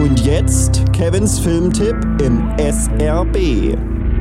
Und jetzt Kevins Filmtipp im SRB.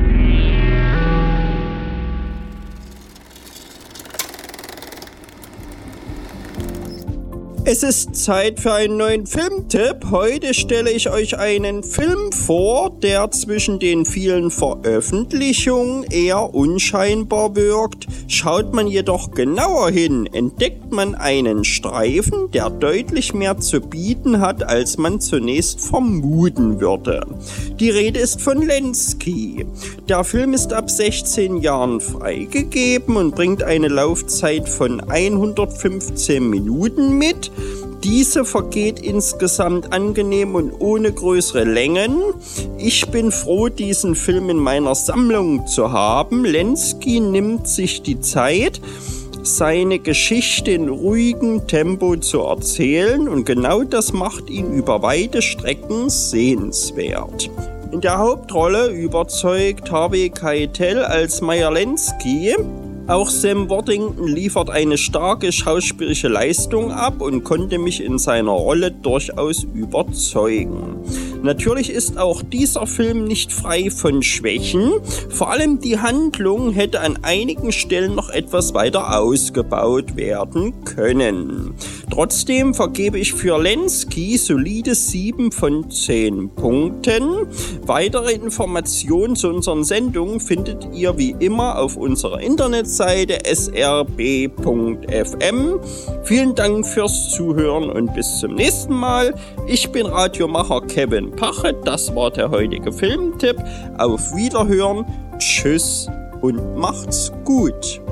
Es ist Zeit für einen neuen Filmtipp. Heute stelle ich euch einen Film vor, der zwischen den vielen Veröffentlichungen eher unscheinbar wirkt. Schaut man jedoch genauer hin, entdeckt man einen Streifen, der deutlich mehr zu bieten hat, als man zunächst vermuten würde. Die Rede ist von Lenski. Der Film ist ab 16 Jahren freigegeben und bringt eine Laufzeit von 115 Minuten mit. Diese vergeht insgesamt angenehm und ohne größere Längen. Ich bin froh, diesen Film in meiner Sammlung zu haben. Lenski nimmt sich die Zeit, seine Geschichte in ruhigem Tempo zu erzählen, und genau das macht ihn über weite Strecken sehenswert. In der Hauptrolle überzeugt Harvey Keitel als Meyer Lenski. Auch Sam Worthington liefert eine starke schauspielerische Leistung ab und konnte mich in seiner Rolle durchaus überzeugen. Natürlich ist auch dieser Film nicht frei von Schwächen. Vor allem die Handlung hätte an einigen Stellen noch etwas weiter ausgebaut werden können. Trotzdem vergebe ich für Lenski solide 7 von 10 Punkten. Weitere Informationen zu unseren Sendungen findet ihr wie immer auf unserer Internetseite srb.fm. Vielen Dank fürs Zuhören und bis zum nächsten Mal. Ich bin Radiomacher Kevin Pachet. Das war der heutige Filmtipp. Auf Wiederhören. Tschüss und macht's gut.